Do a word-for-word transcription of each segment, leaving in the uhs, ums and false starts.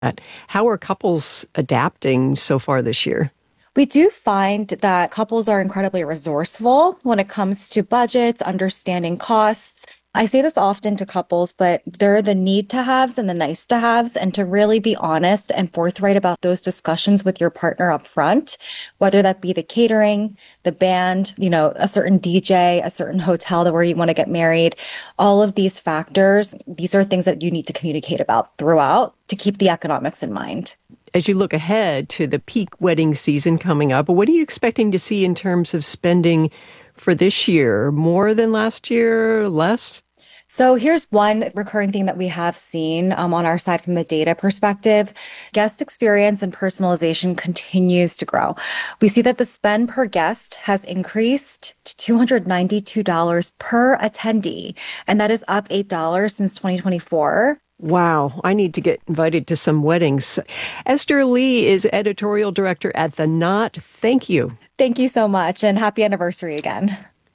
How are couples adapting so far this year? We do find that couples are incredibly resourceful when it comes to budgets, understanding costs. I say this often to couples, but there are the need to haves and the nice to haves, and to really be honest and forthright about those discussions with your partner up front, whether that be the catering, the band, you know, a certain D J, a certain hotel where you want to get married. All of these factors, these are things that you need to communicate about throughout to keep the economics in mind. As you look ahead to the peak wedding season coming up, what are you expecting to see in terms of spending for this year? More than last year? Less? So here's one recurring thing that we have seen um, on our side from the data perspective. Guest experience and personalization continues to grow. We see that the spend per guest has increased to two hundred ninety-two dollars per attendee, and that is up eight dollars since twenty twenty-four. Wow, I need to get invited to some weddings. Esther Lee is editorial director at The Knot. Thank you. Thank you so much, and happy anniversary again.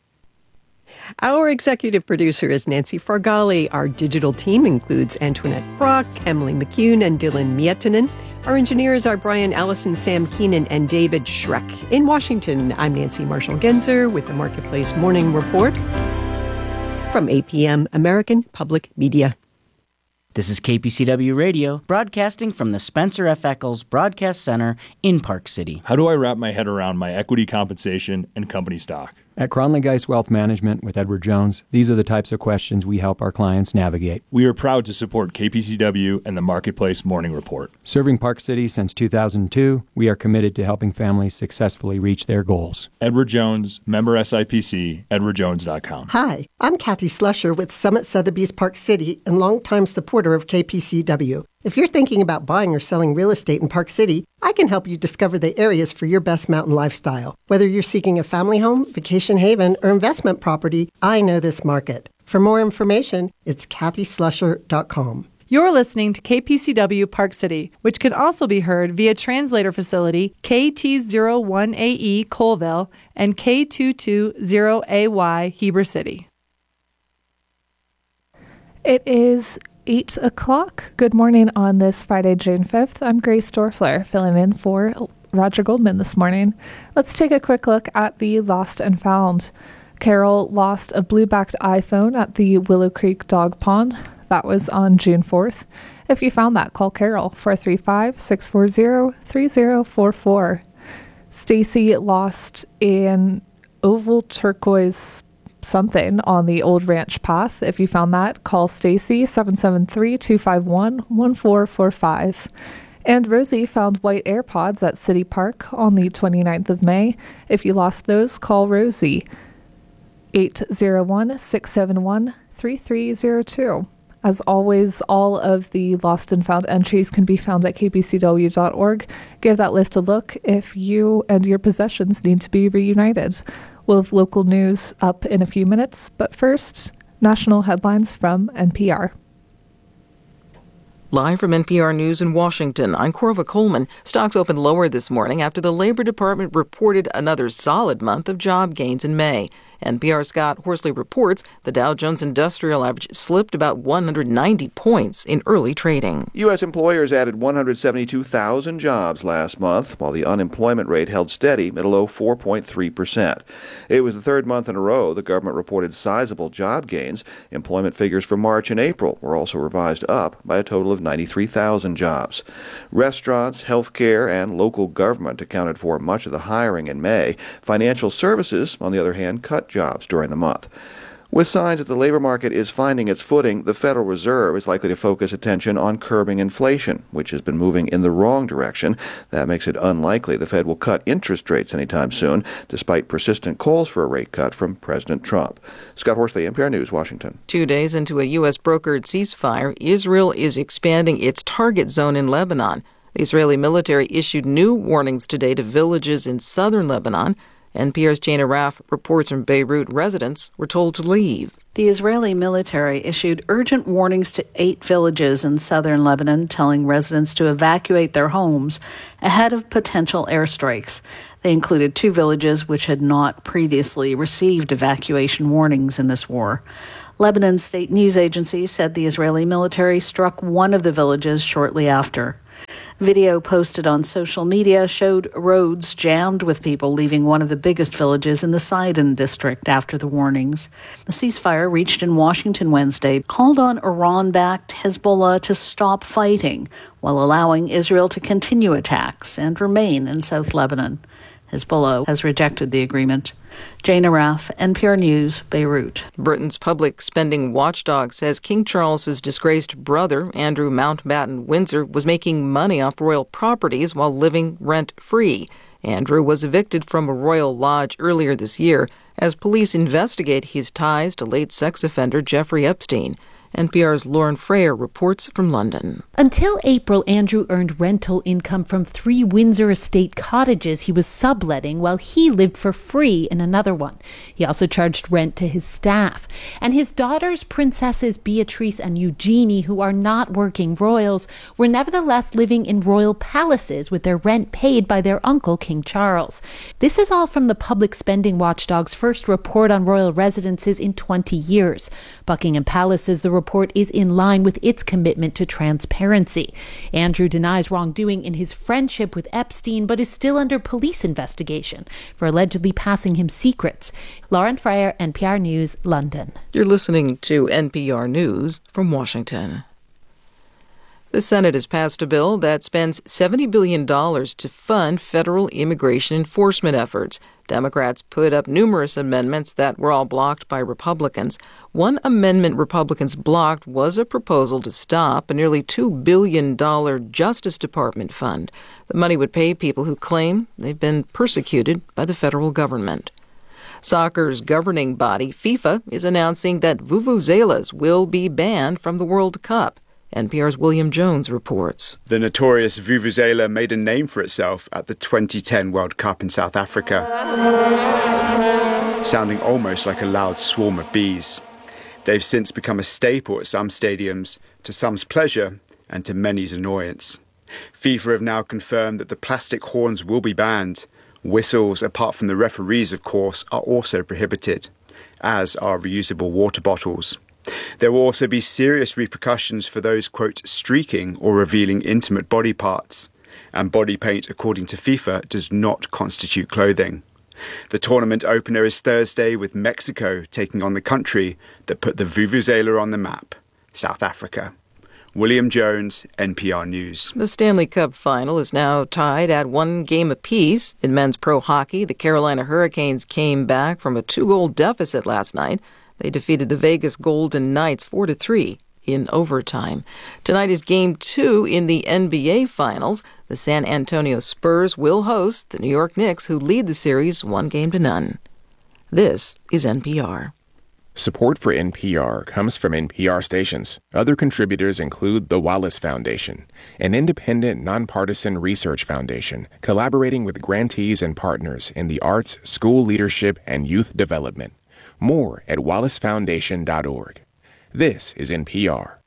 Our executive producer is Nancy Fargali. Our digital team includes Antoinette Brock, Emily McCune, and Dylan Miettinen. Our engineers are Brian Allison, Sam Keenan, and David Schreck. In Washington, I'm Nancy Marshall-Genzer with the Marketplace Morning Report from A P M American Public Media. This is K P C W Radio, broadcasting from the Spencer F. Eccles Broadcast Center in Park City. How do I wrap my head around my equity compensation and company stock? At Cronley Geist Wealth Management with Edward Jones, these are the types of questions we help our clients navigate. We are proud to support K P C W and the Marketplace Morning Report. Serving Park City since two thousand two, we are committed to helping families successfully reach their goals. Edward Jones, member S I P C, edward jones dot com. Hi, I'm Kathy Slusher with Summit Sotheby's Park City and longtime supporter of K P C W. If you're thinking about buying or selling real estate in Park City, I can help you discover the areas for your best mountain lifestyle. Whether you're seeking a family home, vacation haven, or investment property, I know this market. For more information, it's kathy slusher dot com. You're listening to K P C W Park City, which can also be heard via translator facility K T zero one A E Colville and K two two zero A Y Heber City. It is eight o'clock. Good morning on this Friday, June fifth. I'm Grace Dorfler, filling in for Roger Goldman this morning. Let's take a quick look at the lost and found. Carol lost a blue-backed iPhone at the Willow Creek Dog Pond. That was on June fourth. If you found that, call Carol, four three five, six four zero, three zero four four. Stacy lost an oval turquoise something on the Old Ranch Path. If you found that, call Stacy, seven seven three, two five one, one four four five. And Rosie found white AirPods at City Park on the twenty-ninth of May. If you lost those, call Rosie, eight zero one, six seven one, three three zero two. As always, all of the lost and found entries can be found at k p c w dot org. Give that list a look if you and your possessions need to be reunited. We'll have local news up in a few minutes, but first, national headlines from N P R. Live from N P R News in Washington, I'm Corva Coleman. Stocks opened lower this morning after the Labor Department reported another solid month of job gains in May. N P R's Scott Horsley reports the Dow Jones Industrial Average slipped about one hundred ninety points in early trading. U S employers added one hundred seventy-two thousand jobs last month, while the unemployment rate held steady at a low four point three percent. It was the third month in a row the government reported sizable job gains. Employment figures for March and April were also revised up by a total of ninety-three thousand jobs. Restaurants, healthcare, and local government accounted for much of the hiring in May. Financial services, on the other hand, cut jobs during the month. With signs that the labor market is finding its footing, the Federal Reserve is likely to focus attention on curbing inflation, which has been moving in the wrong direction. That makes it unlikely the Fed will cut interest rates anytime soon, despite persistent calls for a rate cut from President Trump. Scott Horsley, N P R News, Washington. Two days into a U S brokered ceasefire, Israel is expanding its target zone in Lebanon. The Israeli military issued new warnings today to villages in southern Lebanon. N P R's Jana Raff reports from Beirut residents were told to leave. The Israeli military issued urgent warnings to eight villages in southern Lebanon, telling residents to evacuate their homes ahead of potential airstrikes. They included two villages which had not previously received evacuation warnings in this war. Lebanon's state news agency said the Israeli military struck one of the villages shortly after. Video posted on social media showed roads jammed with people leaving one of the biggest villages in the Sidon district after the warnings. The ceasefire reached in Washington Wednesday called on Iran-backed Hezbollah to stop fighting while allowing Israel to continue attacks and remain in South Lebanon. Hezbollah has rejected the agreement. Jane Araf, N P R News, Beirut. Britain's public spending watchdog says King Charles's disgraced brother, Andrew Mountbatten Windsor, was making money off royal properties while living rent-free. Andrew was evicted from a royal lodge earlier this year as police investigate his ties to late sex offender Jeffrey Epstein. N P R's Lauren Freyer reports from London. Until April, Andrew earned rental income from three Windsor estate cottages he was subletting while he lived for free in another one. He also charged rent to his staff. And his daughters, Princesses Beatrice and Eugenie, who are not working royals, were nevertheless living in royal palaces with their rent paid by their uncle, King Charles. This is all from the public spending watchdog's first report on royal residences in twenty years. Buckingham Palace says the report is in line with its commitment to transparency. Andrew denies wrongdoing in his friendship with Epstein, but is still under police investigation for allegedly passing him secrets. Lauren Freyer, N P R News, London. You're listening to N P R News from Washington. The Senate has passed a bill that spends seventy billion dollars to fund federal immigration enforcement efforts. Democrats put up numerous amendments that were all blocked by Republicans. One amendment Republicans blocked was a proposal to stop a nearly two billion dollars Justice Department fund. The money would pay people who claim they've been persecuted by the federal government. Soccer's governing body, FIFA, is announcing that vuvuzelas will be banned from the World Cup. N P R's William Jones reports. The notorious vuvuzela made a name for itself at the twenty ten World Cup in South Africa, sounding almost like a loud swarm of bees. They've since become a staple at some stadiums, to some's pleasure and to many's annoyance. FIFA have now confirmed that the plastic horns will be banned. Whistles, apart from the referees, of course, are also prohibited, as are reusable water bottles. There will also be serious repercussions for those, quote, streaking or revealing intimate body parts. And body paint, according to FIFA, does not constitute clothing. The tournament opener is Thursday, with Mexico taking on the country that put the vuvuzela on the map, South Africa. William Jones, N P R News. The Stanley Cup final is now tied at one game apiece. In men's pro hockey, the Carolina Hurricanes came back from a two-goal deficit last night. They defeated the Vegas Golden Knights four to three in overtime. Tonight is Game two in the N B A Finals. The San Antonio Spurs will host the New York Knicks, who lead the series one game to none. This is N P R. Support for N P R comes from N P R stations. Other contributors include the Wallace Foundation, an independent, nonpartisan research foundation collaborating with grantees and partners in the arts, school leadership, and youth development. More at wallace foundation dot org. This is N P R.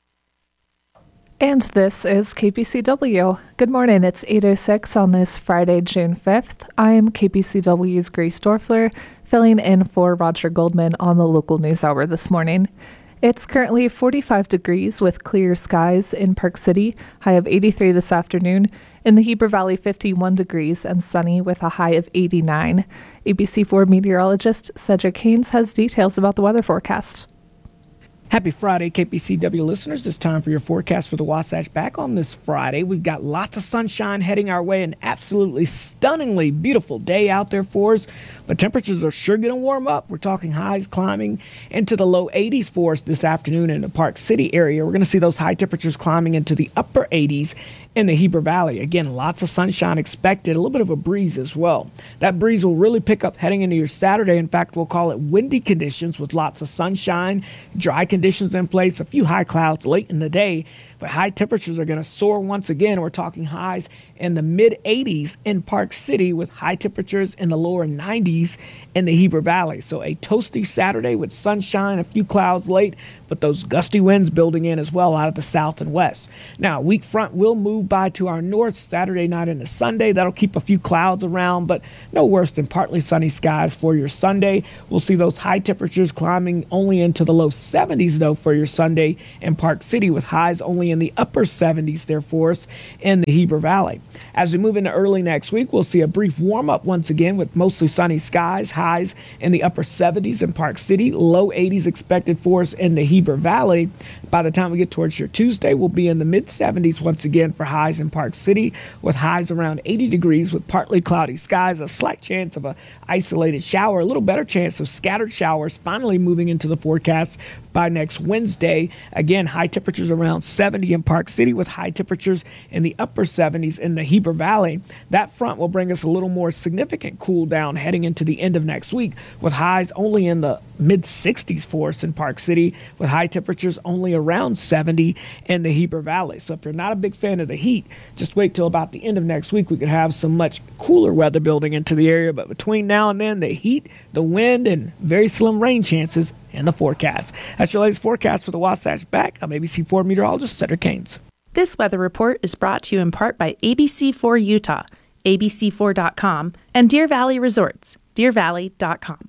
And this is K P C W. Good morning. It's eight oh six on this Friday, June fifth. I am K P C W's Grace Dorfler, filling in for Roger Goldman on the local news hour this morning. It's currently forty-five degrees with clear skies in Park City, high of eighty-three this afternoon. In the Heber Valley, fifty-one degrees and sunny with a high of eighty-nine. A B C four meteorologist Cedric Haynes has details about the weather forecast. Happy Friday, K P C W listeners. It's time for your forecast for the Wasatch. Back on this Friday, we've got lots of sunshine heading our way, an absolutely stunningly beautiful day out there for us. But temperatures are sure going to warm up. We're talking highs climbing into the low eighties for us this afternoon in the Park City area. We're going to see those high temperatures climbing into the upper eighties in the Heber Valley. Again, lots of sunshine expected, a little bit of a breeze as well. That breeze will really pick up heading into your Saturday. In fact, we'll call it windy conditions with lots of sunshine, dry conditions in place, a few high clouds late in the day. But high temperatures are going to soar once again. We're talking highs in the mid eighties in Park City with high temperatures in the lower nineties in the Heber Valley. So a toasty Saturday with sunshine, a few clouds late, but those gusty winds building in as well out of the south and west. Now, a weak front will move by to our north Saturday night into Sunday. That'll keep a few clouds around, but no worse than partly sunny skies for your Sunday. We'll see those high temperatures climbing only into the low seventies, though, for your Sunday in Park City, with highs only in the upper seventies there for us in the Heber Valley. As we move into early next week, we'll see a brief warm-up once again with mostly sunny skies, highs in the upper seventies in Park City, low eighties expected for us in the Heber Valley. By the time we get towards your Tuesday, we'll be in the mid-seventies once again for highs in Park City, with highs around eighty degrees with partly cloudy skies, a slight chance of an isolated shower, a little better chance of scattered showers finally moving into the forecast by next Wednesday. Again, high temperatures around seventy in Park City with high temperatures in the upper seventies in the Heber Valley. That front will bring us a little more significant cool down heading into the end of next week, with highs only in the mid sixties for us in Park City, with high temperatures only around seventy in the Heber Valley. So if you're not a big fan of the heat, just wait till about the end of next week. We could have some much cooler weather building into the area, but between now and then, the heat, the wind, and very slim rain chances in the forecast. That's your latest forecast for the Wasatch Back. I'm A B C four meteorologist Cedric Caines. This weather report is brought to you in part by A B C four Utah, A B C four dot com, and Deer Valley Resorts, deer valley dot com.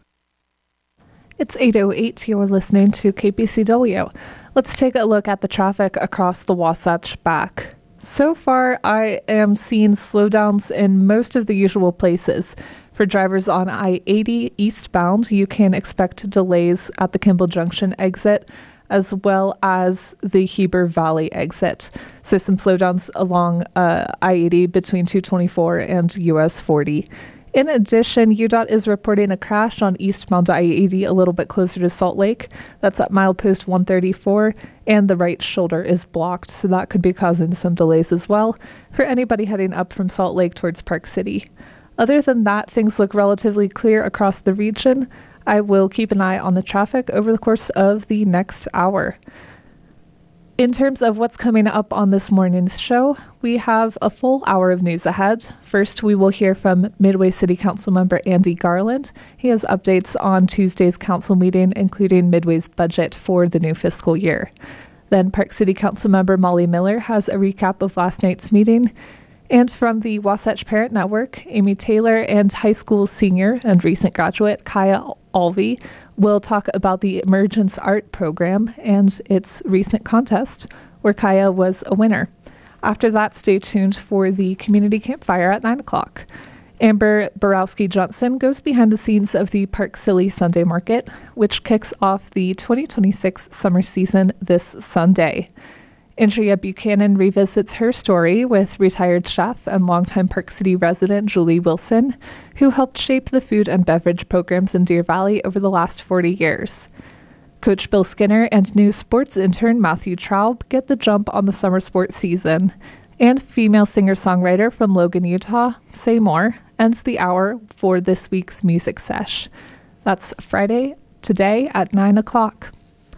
It's eight oh eight. You're listening to K P C W. Let's take a look at the traffic across the Wasatch Back. So far, I am seeing slowdowns in most of the usual places. For drivers on I eighty eastbound, you can expect delays at the Kimball Junction exit, as well as the Heber Valley exit. So some slowdowns along uh, I eighty between two twenty-four and U S forty. In addition, U D O T is reporting a crash on eastbound I eighty a little bit closer to Salt Lake. That's at milepost one thirty-four, and the right shoulder is blocked, so that could be causing some delays as well for anybody heading up from Salt Lake towards Park City. Other than that, things look relatively clear across the region. I will keep an eye on the traffic over the course of the next hour. In terms of what's coming up on this morning's show, we have a full hour of news ahead. First, we will hear from Midway City Council member Andy Garland. He has updates on Tuesday's council meeting, including Midway's budget for the new fiscal year. Then Park City Council member Molly Miller has a recap of last night's meeting. And from the Wasatch Parent Network, Amy Taylor and high school senior and recent graduate Kaya Alvey will talk about the Emergence Art Program and its recent contest, where Kaya was a winner. After that, stay tuned for the Community Campfire at nine o'clock. Amber Borowski-Johnson goes behind the scenes of the Park City Sunday Market, which kicks off the twenty twenty-six summer season this Sunday. Andrea Buchanan revisits her story with retired chef and longtime Park City resident Julie Wilson, who helped shape the food and beverage programs in Deer Valley over the last forty years. Coach Bill Skinner and new sports intern Matthew Traub get the jump on the summer sports season. And female singer-songwriter from Logan, Utah, Say More, ends the hour for this week's Music Sesh. That's Friday, today at nine o'clock.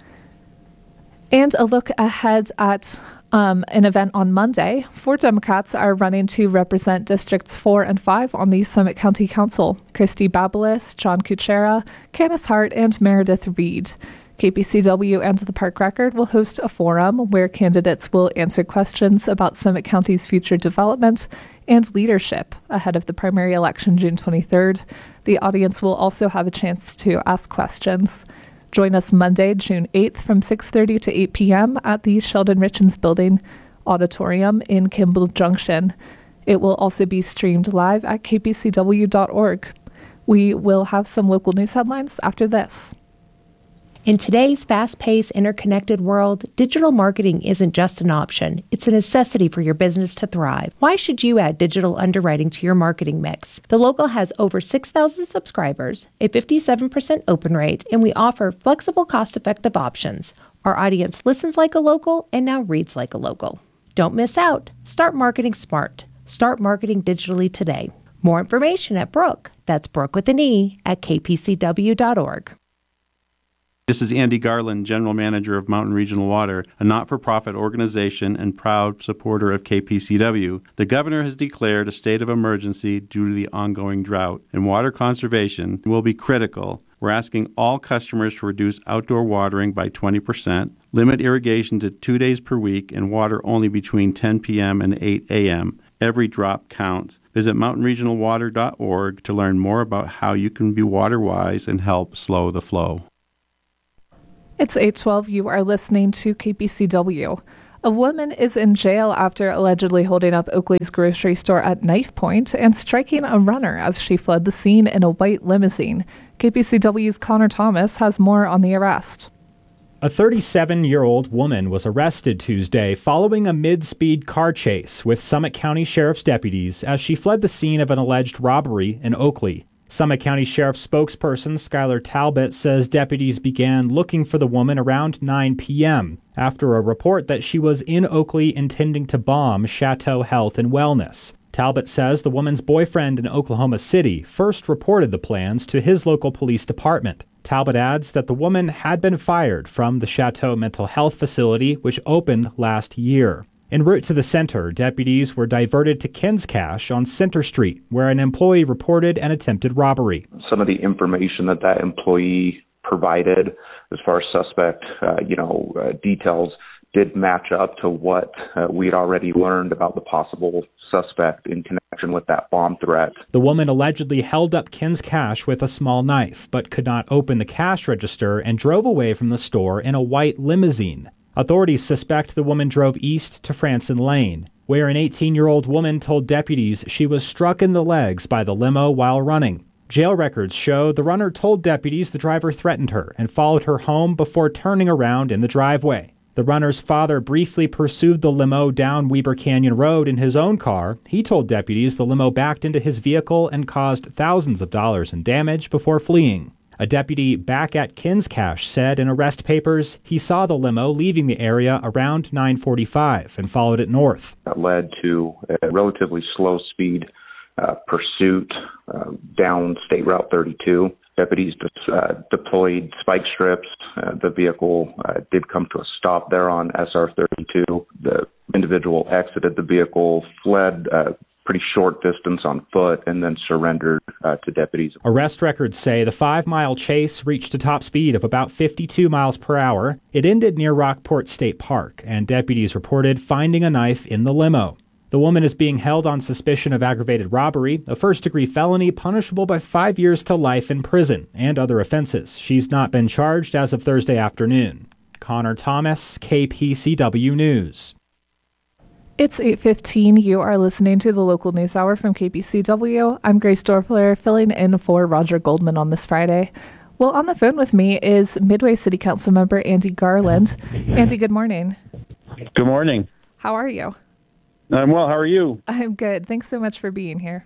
And a look ahead at um, an event on Monday. Four Democrats are running to represent Districts four and five on the Summit County Council. Christy Babelis, John Kuchera, Candace Hart, and Meredith Reed. K P C W and the Park Record will host a forum where candidates will answer questions about Summit County's future development and leadership ahead of the primary election June twenty-third. The audience will also have a chance to ask questions. Join us Monday, June eighth from six thirty to eight p.m. at the Sheldon Richens Building Auditorium in Kimball Junction. It will also be streamed live at k p c w dot org. We will have some local news headlines after this. In today's fast-paced, interconnected world, digital marketing isn't just an option. It's a necessity for your business to thrive. Why should you add digital underwriting to your marketing mix? The Local has over six thousand subscribers, a fifty-seven percent open rate, and we offer flexible, cost-effective options. Our audience listens like a local and now reads like a local. Don't miss out. Start marketing smart. Start marketing digitally today. More information at Brooke, that's Brooke with an E, at k p c w dot org. This is Andy Garland, General Manager of Mountain Regional Water, a not-for-profit organization and proud supporter of K P C W. The governor has declared a state of emergency due to the ongoing drought, and water conservation will be critical We're asking all customers to reduce outdoor watering by twenty percent, limit irrigation to two days per week, and water only between ten p.m. and eight a.m. Every drop counts. Visit mountain regional water dot org to learn more about how you can be water wise and help slow the flow. It's eight twelve. You are listening to K P C W. A woman is in jail after allegedly holding up Oakley's grocery store at knife point and striking a runner as she fled the scene in a white limousine. K P C W's Connor Thomas has more on the arrest. A thirty-seven-year-old woman was arrested Tuesday following a mid-speed car chase with Summit County Sheriff's deputies as she fled the scene of an alleged robbery in Oakley. Summit County Sheriff's spokesperson Skylar Talbot says deputies began looking for the woman around nine p.m. after a report that she was in Oakley intending to bomb Chateau Health and Wellness. Talbot says the woman's boyfriend in Oklahoma City first reported the plans to his local police department. Talbot adds that the woman had been fired from the Chateau Mental Health Facility, which opened last year. En route to the center, deputies were diverted to Ken's Cash on Center Street, where an employee reported an attempted robbery. Some of the information that that employee provided as far as suspect, uh, you know, uh, details did match up to what uh, we had already learned about the possible suspect in connection with that bomb threat. The woman allegedly held up Ken's Cash with a small knife, but could not open the cash register and drove away from the store in a white limousine. Authorities suspect the woman drove east to Franson Lane, where an eighteen-year-old woman told deputies she was struck in the legs by the limo while running. Jail records show the runner told deputies the driver threatened her and followed her home before turning around in the driveway. The runner's father briefly pursued the limo down Weber Canyon Road in his own car. He told deputies the limo backed into his vehicle and caused thousands of dollars in damage before fleeing. A deputy back at Ken's Cash said in arrest papers he saw the limo leaving the area around nine forty-five and followed it north. That led to a relatively slow speed uh, pursuit uh, down State Route thirty-two. Deputies uh, deployed spike strips. Uh, the vehicle uh, did come to a stop there on S R thirty-two. The individual exited the vehicle, fled uh, pretty short distance on foot, and then surrendered uh, to deputies. Arrest records say the five-mile chase reached a top speed of about fifty-two miles per hour. It ended near Rockport State Park, and deputies reported finding a knife in the limo. The woman is being held on suspicion of aggravated robbery, a first-degree felony punishable by five years to life in prison, and other offenses. She's not been charged as of Thursday afternoon. Connor Thomas, K P C W News. It's eight fifteen. You are listening to the local news hour from K P C W. I'm Grace Dorfler, filling in for Roger Goldman on this Friday. Well, on the phone with me is Midway City Council member Andy Garland. Andy, good morning. Good morning. How are you? I'm well. How are you? I'm good. Thanks so much for being here.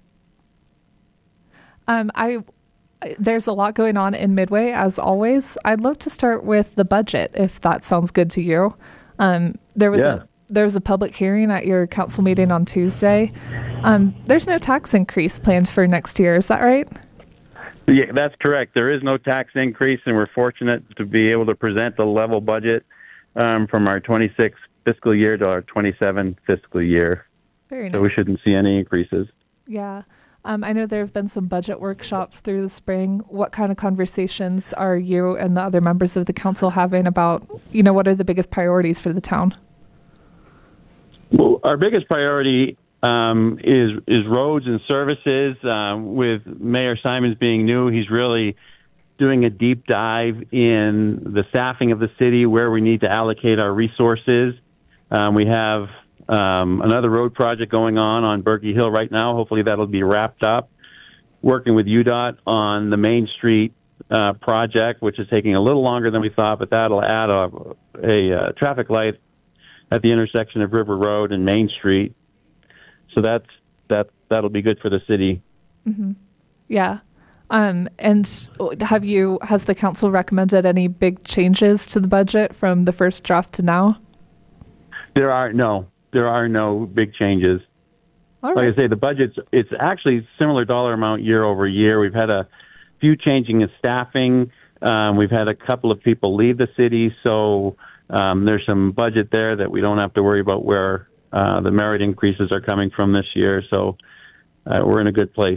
Um, I there's a lot going on in Midway, as always. I'd love to start with the budget, if that sounds good to you. Um, there was yeah. a There was a public hearing at your council meeting on Tuesday. Um, there's no tax increase planned for next year. Is that right? Yeah, that's correct. There is no tax increase, and we're fortunate to be able to present a level budget um, from our twenty-six fiscal year to our twenty-seven fiscal year. Very nice. So we shouldn't see any increases. Yeah. Um, I know there have been some budget workshops through the spring. What kind of conversations are you and the other members of the council having about, you know, what are the biggest priorities for the town? Well, our biggest priority um, is is roads and services. Um, with Mayor Simons being new, he's really doing a deep dive in the staffing of the city, where we need to allocate our resources. Um, we have um, another road project going on on Berkey Hill right now. Hopefully that'll be wrapped up. Working with U D O T on the Main Street uh, project, which is taking a little longer than we thought, but that'll add a, a, a traffic light at the intersection of River Road and Main Street. So that's that that'll be good for the city. Mm-hmm. Yeah. Um, and have you has the council recommended any big changes to the budget from the first draft to now? There are no there are no big changes. All like right. I say, the budget's it's actually similar dollar amount year over year. We've had a few changing in staffing. Um, we've had a couple of people leave the city, so Um, there's some budget there that we don't have to worry about where uh, the merit increases are coming from this year. So uh, we're in a good place.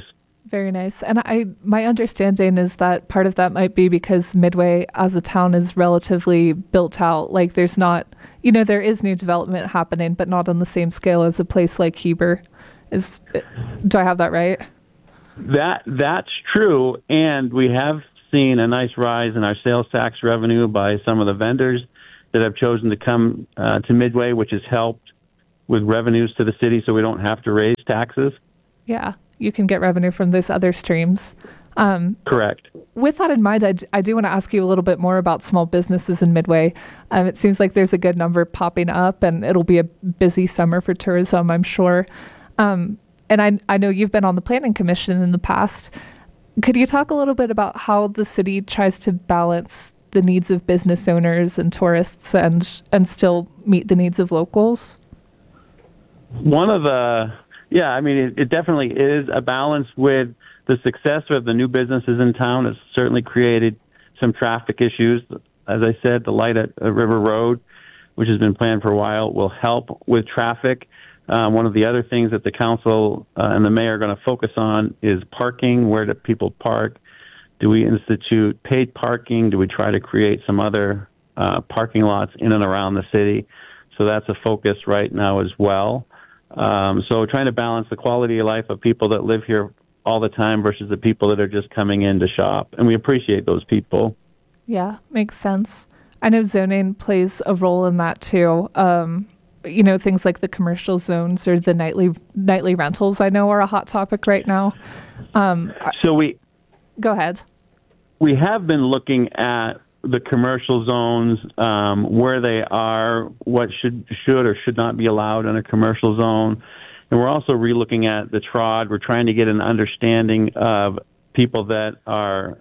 Very nice. And I, my understanding is that part of that might be because Midway as a town is relatively built out. Like there's not, you know, there is new development happening, but not on the same scale as a place like Heber. Is, do I have that right? That that's true. And we have seen a nice rise in our sales tax revenue by some of the vendors that have chosen to come uh, to Midway, which has helped with revenues to the city so we don't have to raise taxes. Yeah. You can get revenue from those other streams. Um, Correct. With that in mind, I, d- I do want to ask you a little bit more about small businesses in Midway. Um, it seems like there's a good number popping up, and it'll be a busy summer for tourism, I'm sure. Um, and I, I know you've been on the Planning Commission in the past. Could you talk a little bit about how the city tries to balance the needs of business owners and tourists and and still meet the needs of locals? One of the... Yeah, I mean, it, it definitely is a balance with the success of the new businesses in town. Has certainly created some traffic issues. As I said, the light at uh, River Road, which has been planned for a while, will help with traffic. Um, one of the other things that the council uh, and the mayor are going to focus on is parking. Where do people park? Do we institute paid parking? Do we try to create some other uh, parking lots in and around the city? So that's a focus right now as well. Um, so trying to balance the quality of life of people that live here all the time versus the people that are just coming in to shop. And we appreciate those people. Yeah, makes sense. I know zoning plays a role in that too. Um, you know, things like the commercial zones or the nightly nightly rentals I know are a hot topic right now. Um, so we... Go ahead. We have been looking at the commercial zones, um, where they are, what should should or should not be allowed in a commercial zone. And we're also relooking at the T R O D. We're trying to get an understanding of people that are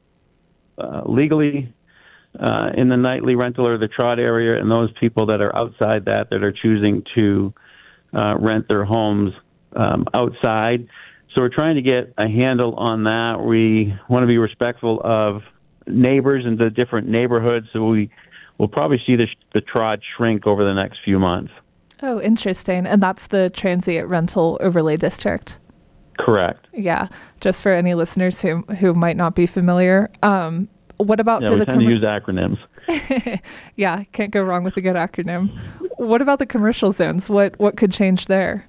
uh, legally uh, in the nightly rental or the T R O D area and those people that are outside that, that are choosing to uh, rent their homes um, outside. So we're trying to get a handle on that. We want to be respectful of neighbors in the different neighborhoods, so we will probably see the, the T R O D shrink over the next few months. Oh, interesting. And that's the transient rental overlay district. Correct. Yeah, just for any listeners who who might not be familiar. Um, what about yeah, for we the tend com- to use acronyms. Yeah, can't go wrong with a good acronym. What about the commercial zones? What what could change there?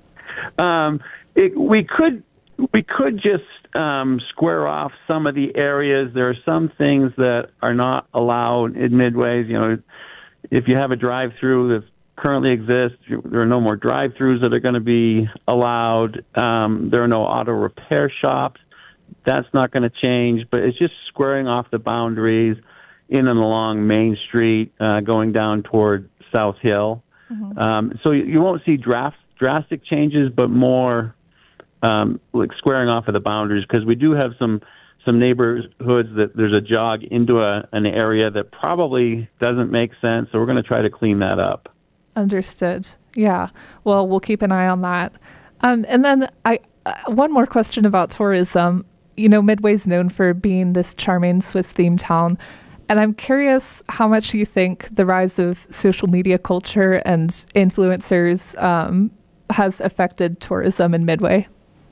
Um, it, we could we could just um, square off some of the areas. There are some things that are not allowed in Midways. You know, if you have a drive-through that currently exists, there are no more drive-throughs that are going to be allowed. Um, there are no auto repair shops. That's not going to change, but it's just squaring off the boundaries in and along Main Street, uh, going down toward South Hill. Mm-hmm. Um, so you, you won't see draft, drastic changes, but more um, like squaring off of the boundaries, because we do have some some neighborhoods that there's a jog into a, an area that probably doesn't make sense. So we're going to try to clean that up. Understood. Yeah. Well, we'll keep an eye on that. Um, and then I uh, one more question about tourism. You know, Midway's known for being this charming Swiss-themed town. And I'm curious how much you think the rise of social media culture and influencers um, has affected tourism in Midway.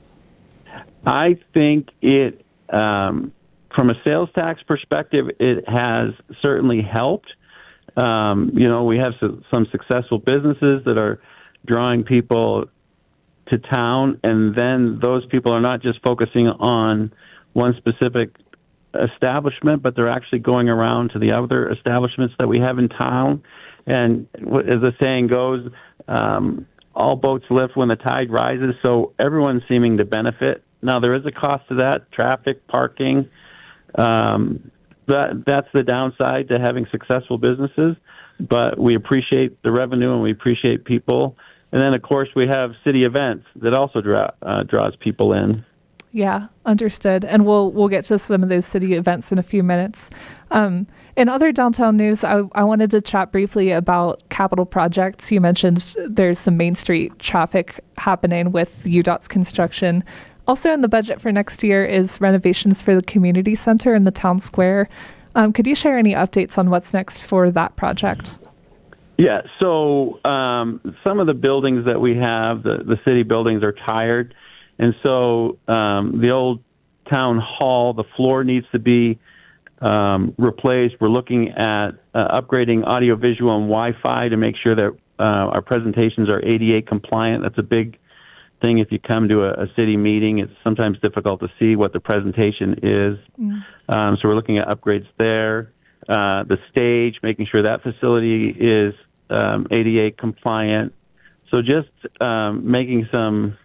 I think it, um, from a sales tax perspective, it has certainly helped. Um, you know, we have su- some successful businesses that are drawing people to town, and then those people are not just focusing on one specific establishment, but they're actually going around to the other establishments that we have in town. And as the saying goes, um, all boats lift when the tide rises, so everyone's seeming to benefit. Now, there is a cost to that, traffic, parking. Um, that, that's the downside to having successful businesses, but we appreciate the revenue and we appreciate people. And then, of course, we have city events that also draw, uh, draws people in. Yeah, understood. And we'll we'll get to some of those city events in a few minutes. Um, in other downtown news, I, I wanted to chat briefly about capital projects. You mentioned there's some Main Street traffic happening with U DOT's construction. Also in the budget for next year is renovations for the community center in the town square. Um, could you share any updates on what's next for that project? Yeah, so um, some of the buildings that we have, the, the city buildings, are tired. And so um, the old town hall, the floor needs to be um, replaced. We're looking at uh, upgrading audiovisual and Wi-Fi to make sure that uh, our presentations are A D A compliant. That's a big thing. If you come to a, a city meeting, it's sometimes difficult to see what the presentation is. Mm. Um, so we're looking at upgrades there. Uh, the stage, making sure that facility is um, A D A compliant. So just um, making some